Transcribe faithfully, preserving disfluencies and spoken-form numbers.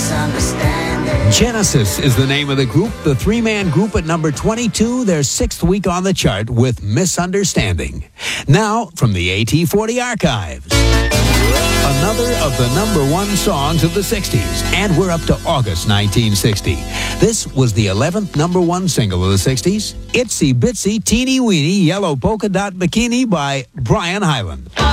misunderstanding. Genesis is the name of the group, the three-man group at number twenty-two, their sixth week on the chart with Misunderstanding. Now, from the A T forty archives, another of the number one songs of the sixties, and we're up to August nineteen sixty. This was the eleventh number one single of the sixties, Itsy Bitsy Teeny Weeny Yellow Polka Dot Bikini by Brian Hyland.